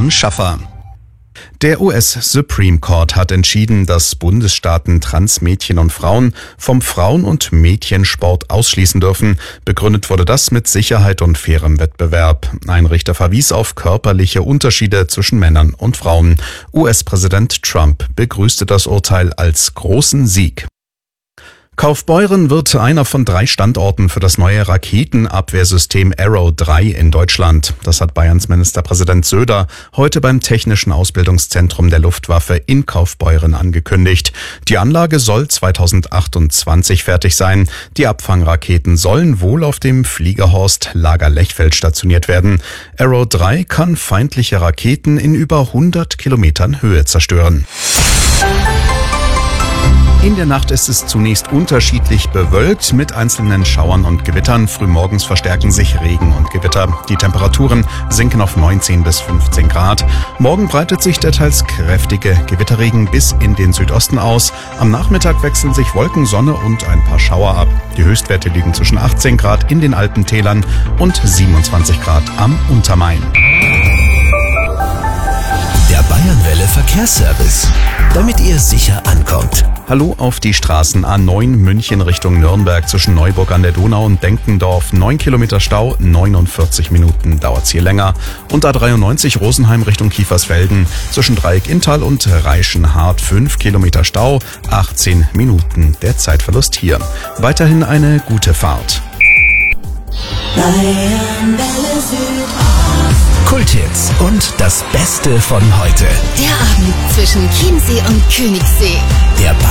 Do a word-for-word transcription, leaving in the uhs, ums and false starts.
Jan Schaffer. Der U S Supreme Court hat entschieden, dass Bundesstaaten Transmädchen und Frauen vom Frauen- und Mädchensport ausschließen dürfen. Begründet wurde das mit Sicherheit und fairem Wettbewerb. Ein Richter verwies auf körperliche Unterschiede zwischen Männern und Frauen. U S-Präsident Trump begrüßte das Urteil als großen Sieg. Kaufbeuren wird einer von drei Standorten für das neue Raketenabwehrsystem Arrow drei in Deutschland. Das hat Bayerns Ministerpräsident Söder heute beim Technischen Ausbildungszentrum der Luftwaffe in Kaufbeuren angekündigt. Die Anlage soll zweitausendachtundzwanzig fertig sein. Die Abfangraketen sollen wohl auf dem Fliegerhorst Lager Lechfeld stationiert werden. Arrow drei kann feindliche Raketen in über hundert Kilometern Höhe zerstören. In der Nacht ist es zunächst unterschiedlich bewölkt mit einzelnen Schauern und Gewittern. Frühmorgens verstärken sich Regen und Gewitter. Die Temperaturen sinken auf neunzehn bis fünfzehn Grad. Morgen breitet sich der teils kräftige Gewitterregen bis in den Südosten aus. Am Nachmittag wechseln sich Wolken, Sonne und ein paar Schauer ab. Die Höchstwerte liegen zwischen achtzehn Grad in den Alpentälern und siebenundzwanzig Grad am Untermain. Der Bayernwelle Verkehrsservice, damit ihr sicher ankommt. Hallo auf die Straßen A neun München Richtung Nürnberg zwischen Neuburg an der Donau und Denkendorf. neun Kilometer Stau, neunundvierzig Minuten dauert's hier länger. Und A dreiundneunzig Rosenheim Richtung Kiefersfelden zwischen Dreieck Inntal und Reichenhart. fünf Kilometer Stau, achtzehn Minuten der Zeitverlust hier. Weiterhin eine gute Fahrt. Kulthits und das Beste von heute. Der Abend zwischen Chiemsee und Königssee. Der